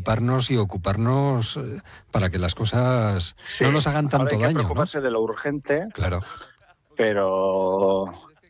anticiparnos y ocuparnos para que las cosas no nos hagan tanto daño. Hay que preocuparse de lo urgente, claro, pero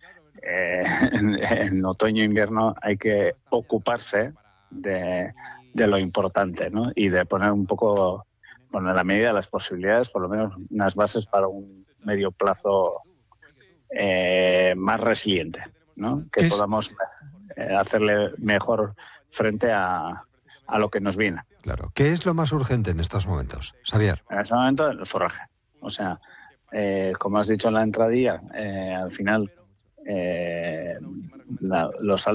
en otoño e invierno hay que ocuparse de lo importante, ¿no? Y de poner un poco, bueno, en la medida de las posibilidades, por lo menos unas bases para un medio plazo más resiliente, ¿no? Que podamos hacerle mejor frente a lo que nos viene. Claro. ¿Qué es lo más urgente en estos momentos, Xavier? En este momento, el forraje. O sea, como has dicho en la entradilla, al final las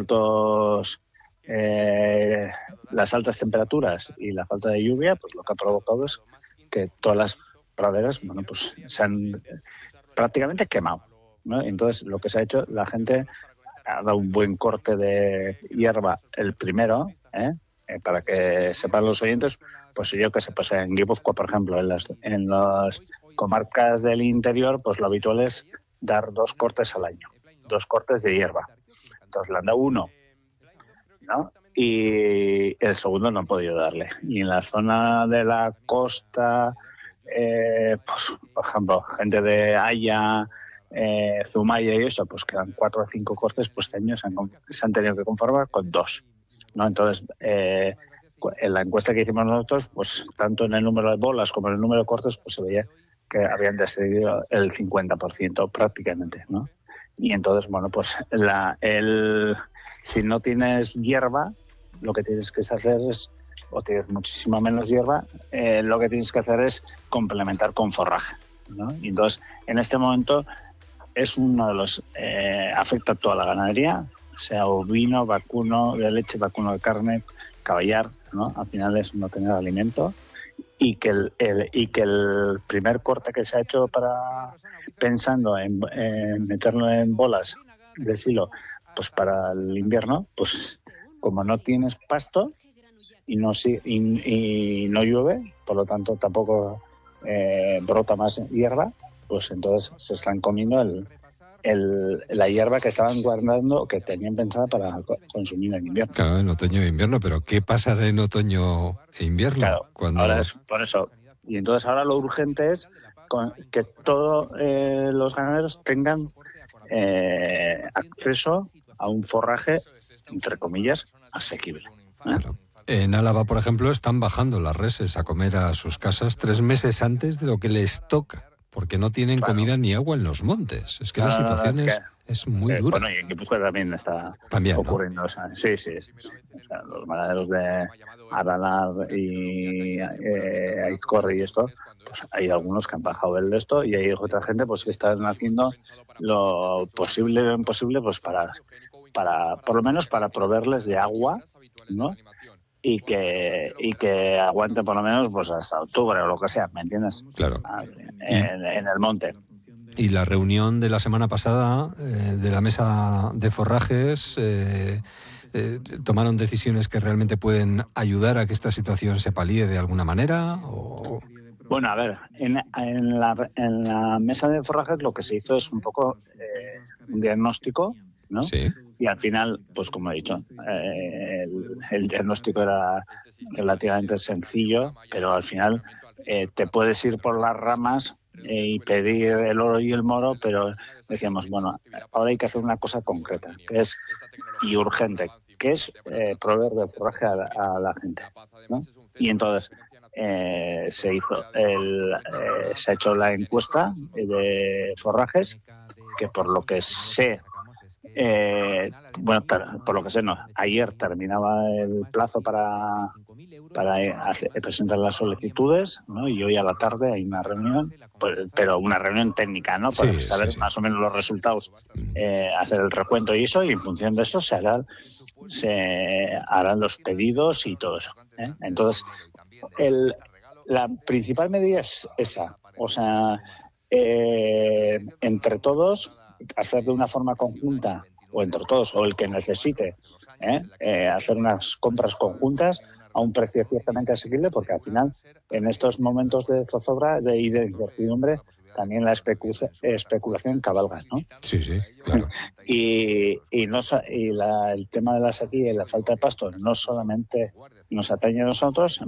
altas temperaturas y la falta de lluvia, pues lo que ha provocado es que todas las praderas, bueno, pues se han prácticamente quemado, ¿no? Entonces, lo que se ha hecho, la gente ha dado un buen corte de hierba el primero, para que sepan los oyentes, pues yo que sé, pues en Guipúzcoa, por ejemplo, en las comarcas del interior, pues lo habitual es dar 2 cortes al año, 2 cortes de hierba. Entonces le han dado 1, ¿no? Y el segundo no han podido darle. Y en la zona de la costa, pues por ejemplo, gente de Haya, Zumaya y eso, pues quedan 4 o 5 cortes, pues este año se han tenido que conformar con 2, ¿no? Entonces, en la encuesta que hicimos nosotros, pues tanto en el número de bolas como en el número de cortes, pues se veía que habían descendido el 50% prácticamente, ¿no? Y entonces, bueno, pues si no tienes hierba, lo que tienes que hacer es, o tienes muchísima menos hierba, lo que tienes que hacer es complementar con forraje, ¿no? Y entonces, en este momento, es uno de los... afecta a toda la ganadería, sea ovino, vacuno de leche, vacuno de carne, caballar, ¿no? Al final es no tener alimento. Y que el primer corte que se ha hecho pensando en meterlo en bolas de silo, pues para el invierno, pues como no tienes pasto y no llueve, por lo tanto tampoco brota más hierba, pues entonces se están comiendo la hierba que estaban guardando, que tenían pensada para consumir en invierno. Claro, en otoño e invierno, pero ¿qué pasará en otoño e invierno? Claro, ahora es por eso. Y entonces ahora lo urgente es que todos los ganaderos tengan acceso a un forraje, entre comillas, asequible. Claro. En Álava, por ejemplo, están bajando las reses a comer a sus casas 3 meses antes de lo que les toca, porque no tienen comida ni agua en los montes. Es que la situación es muy dura. Bueno, y en Guipúzcoa también está ocurriendo. ¿No? O sea, sí. O sea, los ganaderos de Aralar y Aizcorri y esto, pues hay algunos que han bajado el de esto y hay otra gente pues que están haciendo lo posible o imposible pues para por lo menos para proveerles de agua, ¿no? Y que aguante por lo menos pues hasta octubre o lo que sea, ¿me entiendes? Claro. En el monte. Y la reunión de la semana pasada de la mesa de forrajes tomaron decisiones que realmente pueden ayudar a que esta situación se palíe de alguna manera. Bueno, a ver, en la mesa de forrajes lo que se hizo es un poco un diagnóstico, ¿no? Sí. Y al final, pues como he dicho, el diagnóstico era relativamente sencillo, pero al final te puedes ir por las ramas y pedir el oro y el moro, pero decíamos, bueno, ahora hay que hacer una cosa concreta, que es y urgente, que es proveer de forraje a la gente, ¿no? Y entonces se ha hecho la encuesta de forrajes, que por lo que sé, por lo que sé, no. Ayer terminaba el plazo para presentar las solicitudes, ¿no? Y hoy a la tarde hay una reunión, pero una reunión técnica, ¿no? Para saber más o menos los resultados, hacer el recuento y eso, y en función de eso se harán los pedidos y todo eso, ¿eh? Entonces, la principal medida es esa, o sea, entre todos hacer de una forma conjunta, o entre todos, o el que necesite, hacer unas compras conjuntas a un precio ciertamente asequible, porque al final, en estos momentos de zozobra y de incertidumbre, también la especulación cabalga, ¿no? Sí, claro. Y el tema de la sequía y la falta de pasto no solamente nos atañe a nosotros,